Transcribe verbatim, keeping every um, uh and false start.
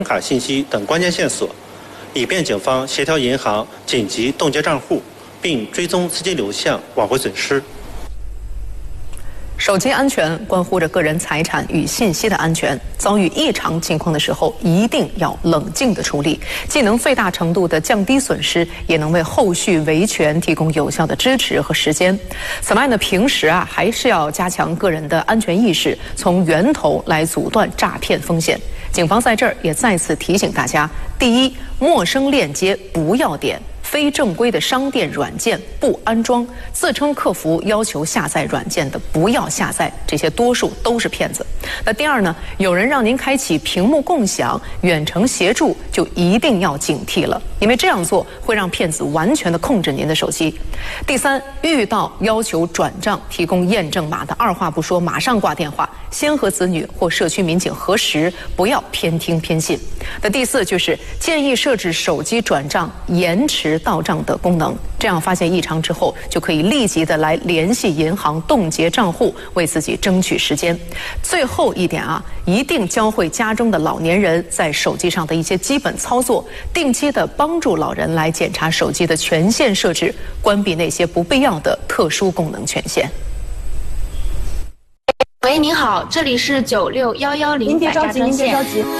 卡信息等关键线索，以便警方协调银行紧急冻结账户，并追踪资金流向，挽回损失。 手机安全关乎着个人财产与信息的安全，遭遇异常情况的时候，一定要冷静地处理，既能最大程度地降低损失，也能为后续维权提供有效的支持和时间。此外呢，平时啊还是要加强个人的安全意识，从源头来阻断诈骗风险。警方在这儿也再次提醒大家：第一，陌生链接不要点。非正规的商店软件不安装，自称客服要求下载软件的不要下载，这些多数都是骗子。那第二呢，有人让您开启屏幕共享、远程协助，就一定要警惕了，因为这样做会让骗子完全的控制您的手机。第三，遇到要求转账、提供验证码的，二话不说马上挂电话，先和子女或社区民警核实，不要偏听偏信。那第四就是建议设置手机转账延迟到账的功能，这样发现异常之后，就可以立即的来联系银行冻结账户，为自己争取时间。最后一点啊，一定教会家中的老年人在手机上的一些基本操作，定期的帮助老人来检查手机的权限设置，关闭那些不必要的特殊功能权限。 喂，您好，这里是九六幺幺零。 您别着急，您别着急。